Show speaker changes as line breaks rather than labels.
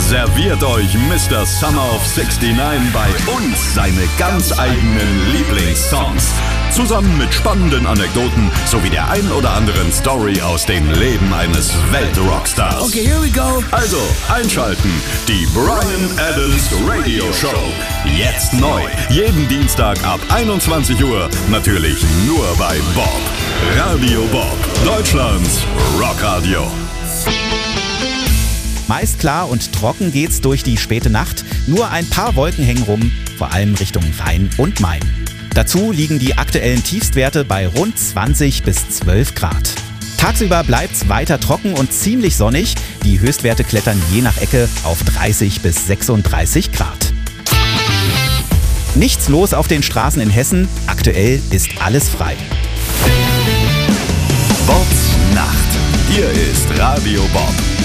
serviert euch Mr. Summer of 69 bei uns seine ganz eigenen Lieblingssongs. Zusammen mit spannenden Anekdoten sowie der ein oder anderen Story aus dem Leben eines Weltrockstars.
Okay, here we go.
Also einschalten, die Bryan Adams Radio Show. Jetzt neu, jeden Dienstag ab 21 Uhr, natürlich nur bei Bob. Radio Bob, Deutschlands Rockradio.
Meist klar und trocken geht's durch die späte Nacht. Nur ein paar Wolken hängen rum, vor allem Richtung Rhein und Main. Dazu liegen die aktuellen Tiefstwerte bei rund 20 bis 12 Grad. Tagsüber bleibt's weiter trocken und ziemlich sonnig. Die Höchstwerte klettern je nach Ecke auf 30 bis 36 Grad. Nichts los auf den Straßen in Hessen. Aktuell ist alles frei.
Bobs Nacht. Hier ist Radio Bob.